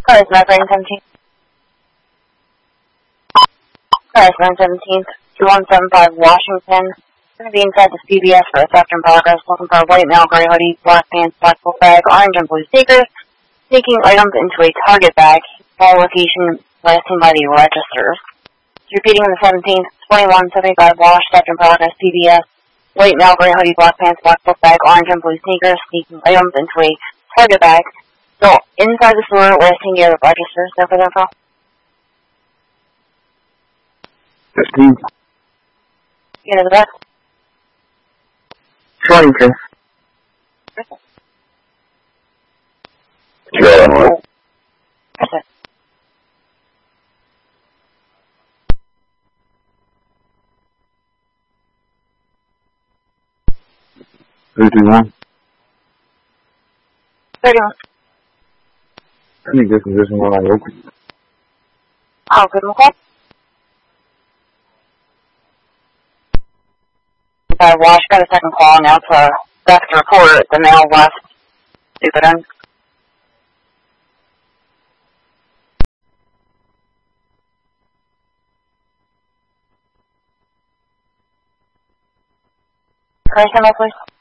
Car is 917. Car is 917th, 2175 Washington. Going to be inside the CVS for a theft in progress. Looking for a white male, gray hoodie, black pants, black full bag, orange and blue sneakers. Sneaking items into a Target bag. All location last seen by the registers. Repeating on the 17th, 2175 Wash, theft in progress, CVS. White male, gray hoodie, black pants, black full bag, orange and blue sneakers. Sneaking items into a Target bag. So, inside the store, last seen near the registers. No further info. 15. You know the best. 22. Illinois. That's it. $51. 31. I think this is just one I open. Oh, good one. Wash got a second call now to theft report. The mail left. Stupid end. Can I send that, please?